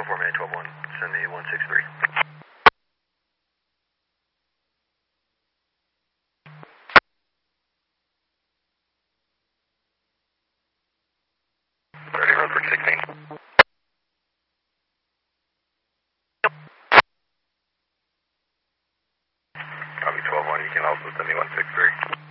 Formula 12-1, send me 163. Ready, Roadbridge 16. Copy 12-1, you can also send me 163.